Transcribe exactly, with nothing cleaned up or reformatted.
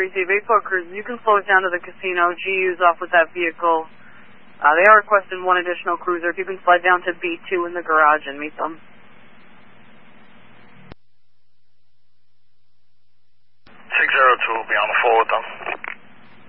Precinct eight four Cruiser. You can slow it down to the casino. G U's off with that vehicle. Uh, they are requesting one additional cruiser. If you can slide down to B two in the garage and meet them. six zero two will be on the floor with them.